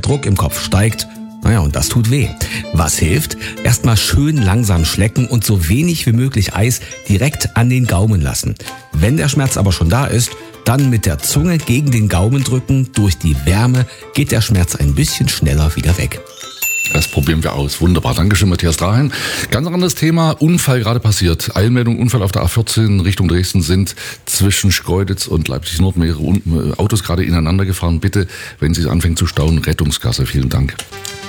Druck im Kopf steigt. Naja, und das tut weh. Was hilft? Erstmal schön langsam schlecken und so wenig wie möglich Eis direkt an den Gaumen lassen. Wenn der Schmerz aber schon da ist, dann mit der Zunge gegen den Gaumen drücken. Durch die Wärme geht der Schmerz ein bisschen schneller wieder weg. Das probieren wir aus. Wunderbar. Dankeschön, Matthias Draheim. Ganz anderes Thema. Unfall gerade passiert. Eilmeldung, Unfall auf der A14 Richtung Dresden, sind zwischen Schkeuditz und Leipzig-Nord mehrere Autos gerade ineinander gefahren. Bitte, wenn Sie anfangen zu stauen, Rettungsgasse. Vielen Dank.